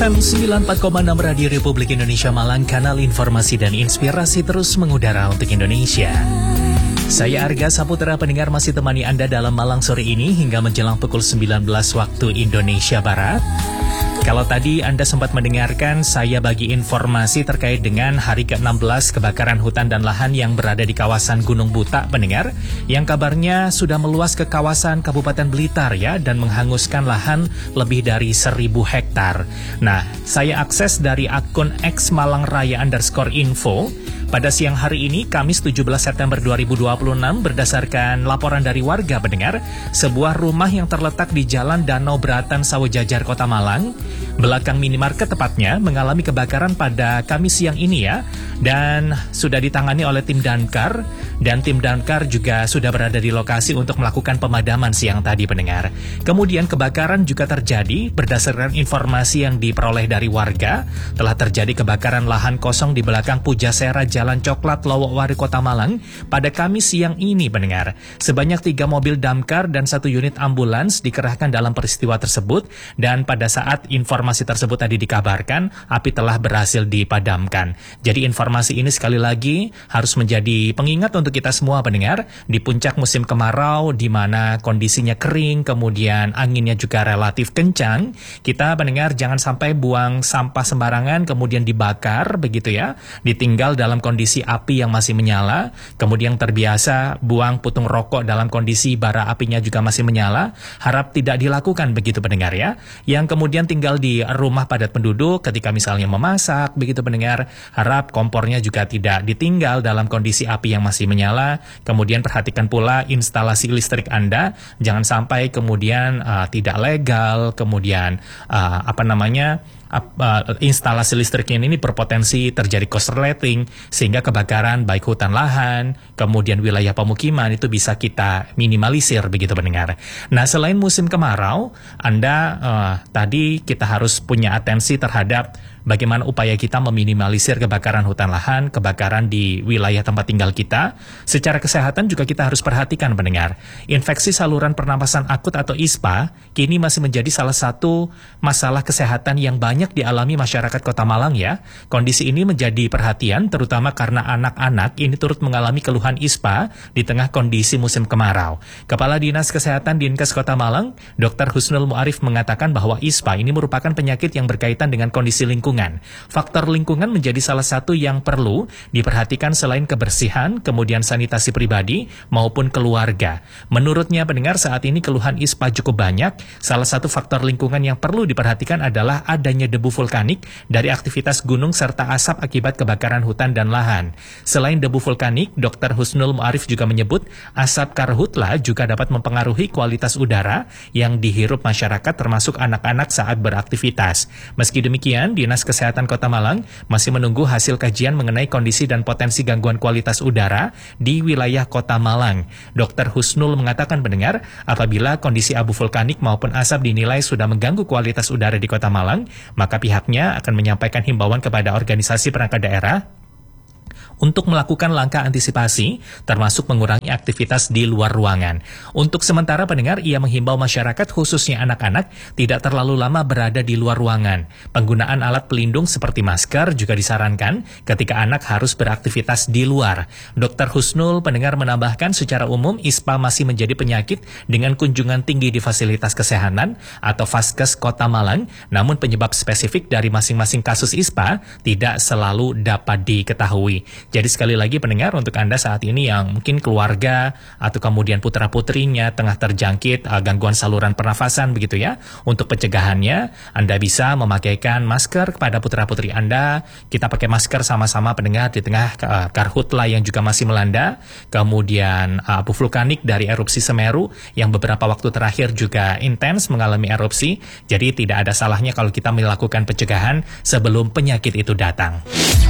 FM 94,6 Radio Republik Indonesia Malang, kanal informasi dan inspirasi terus mengudara untuk Indonesia. Saya Arga Saputra, pendengar masih temani Anda dalam Malang sore ini hingga menjelang pukul 19 waktu Indonesia Barat. Kalau tadi Anda sempat mendengarkan, saya bagi informasi terkait dengan hari ke-16 kebakaran hutan dan lahan yang berada di kawasan Gunung Butak, pendengar, yang kabarnya sudah meluas ke kawasan Kabupaten Blitar ya, dan menghanguskan lahan lebih dari 1.000 hektar. Nah, saya akses dari akun @malangraya_info. Pada siang hari ini, Kamis 17 September 2026, berdasarkan laporan dari warga pendengar, sebuah rumah yang terletak di Jalan Danau Beratan Sawojajar, Kota Malang, belakang minimarket tepatnya, mengalami kebakaran pada Kamis siang ini ya, dan sudah ditangani oleh tim Damkar, dan tim Damkar juga sudah berada di lokasi untuk melakukan pemadaman siang tadi pendengar. Kemudian kebakaran juga terjadi berdasarkan informasi yang diperoleh dari warga, telah terjadi kebakaran lahan kosong di belakang Pujasera Jalan Coklat, Lowokwaru, Kota Malang pada Kamis siang ini pendengar. Sebanyak 3 mobil damkar dan 1 unit ambulans dikerahkan dalam peristiwa tersebut, dan pada saat informasi tersebut tadi dikabarkan, api telah berhasil dipadamkan. Jadi informasi ini sekali lagi harus menjadi pengingat untuk kita semua pendengar, di puncak musim kemarau di mana kondisinya kering, kemudian anginnya juga relatif kencang, kita pendengar jangan sampai buang sampah sembarangan kemudian dibakar begitu ya, ditinggal dalam kondisi api yang masih menyala, kemudian terbiasa buang putung rokok dalam kondisi bara apinya juga masih menyala, harap tidak dilakukan begitu pendengar ya. Yang kemudian tinggal di rumah padat penduduk ketika misalnya memasak begitu pendengar, harap kompornya juga tidak ditinggal dalam kondisi api yang masih menyala. Kemudian perhatikan pula instalasi listrik Anda, jangan sampai kemudian tidak legal, kemudian instalasi listriknya ini berpotensi terjadi korsleting sehingga kebakaran baik hutan lahan, kemudian wilayah pemukiman itu bisa kita minimalisir begitu pendengar. Nah, selain musim kemarau, tadi kita harus punya atensi terhadap bagaimana upaya kita meminimalisir kebakaran hutan lahan, kebakaran di wilayah tempat tinggal kita. Secara kesehatan juga kita harus perhatikan pendengar. Infeksi saluran pernapasan akut atau ISPA kini masih menjadi salah satu masalah kesehatan yang banyak dialami masyarakat Kota Malang ya. Kondisi ini menjadi perhatian terutama karena anak-anak ini turut mengalami keluhan ISPA di tengah kondisi musim kemarau. Kepala Dinas Kesehatan Dinkes Kota Malang, Dr. Husnul Mu'arif mengatakan bahwa ISPA ini merupakan penyakit yang berkaitan dengan kondisi lingkungan. Faktor lingkungan menjadi salah satu yang perlu diperhatikan selain kebersihan, kemudian sanitasi pribadi maupun keluarga. Menurutnya pendengar, saat ini keluhan ISPA cukup banyak. Salah satu faktor lingkungan yang perlu diperhatikan adalah adanya debu vulkanik dari aktivitas gunung serta asap akibat kebakaran hutan dan lahan. Selain debu vulkanik, Dr. Husnul Mu'arif juga menyebut asap karhutla juga dapat mempengaruhi kualitas udara yang dihirup masyarakat termasuk anak-anak saat beraktivitas. Meski demikian, Dinas Kesehatan Kota Malang masih menunggu hasil kajian mengenai kondisi dan potensi gangguan kualitas udara di wilayah Kota Malang. Dr. Husnul mengatakan pendengar, apabila kondisi abu vulkanik maupun asap dinilai sudah mengganggu kualitas udara di Kota Malang, maka pihaknya akan menyampaikan himbauan kepada organisasi perangkat daerah untuk melakukan langkah antisipasi, termasuk mengurangi aktivitas di luar ruangan. Untuk sementara pendengar, ia menghimbau masyarakat khususnya anak-anak tidak terlalu lama berada di luar ruangan. Penggunaan alat pelindung seperti masker juga disarankan ketika anak harus beraktivitas di luar. Dr. Husnul pendengar menambahkan secara umum ISPA masih menjadi penyakit dengan kunjungan tinggi di fasilitas kesehatan atau Vaskes Kota Malang, namun penyebab spesifik dari masing-masing kasus ISPA tidak selalu dapat diketahui. Jadi sekali lagi pendengar, untuk Anda saat ini yang mungkin keluarga atau kemudian putra-putrinya tengah terjangkit gangguan saluran pernafasan begitu ya, untuk pencegahannya Anda bisa memakaikan masker kepada putra-putri Anda. Kita pakai masker sama-sama pendengar di tengah karhutla yang juga masih melanda, kemudian abu vulkanik dari erupsi Semeru yang beberapa waktu terakhir juga intens mengalami erupsi. Jadi tidak ada salahnya kalau kita melakukan pencegahan sebelum penyakit itu datang.